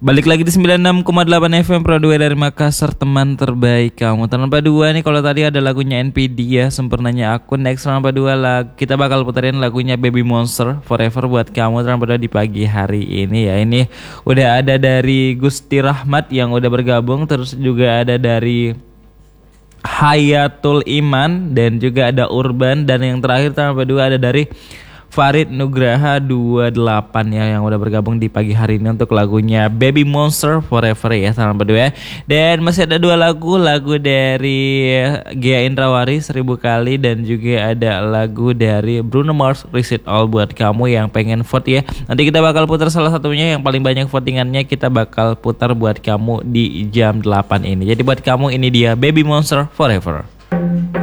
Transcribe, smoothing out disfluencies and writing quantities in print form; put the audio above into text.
Balik lagi di 96,8 FM Pro 2 dari Makassar, teman terbaik kamu. Tanpa dua nih, kalau tadi ada lagunya NPD ya, sempurnanya aku. Next tanpa dua kita bakal puterin lagunya Baby Monster Forever buat kamu tanpa dua di pagi hari ini ya. Ini udah ada dari Gusti Rahmat yang udah bergabung, terus juga ada dari Hayatul Iman dan juga ada Urban, dan yang terakhir tanpa dua ada dari Farid Nugraha 28 ya yang udah bergabung di pagi hari ini untuk lagunya Baby Monster Forever ya tanpa dua. Dan masih ada dua lagu dari Gia Indrawari 1000 kali, dan juga ada lagu dari Bruno Mars Risk It All buat kamu yang pengen vote ya. Nanti kita bakal putar salah satunya yang paling banyak votingannya, kita bakal putar buat kamu di jam 8 ini. Jadi buat kamu ini dia Baby Monster Forever.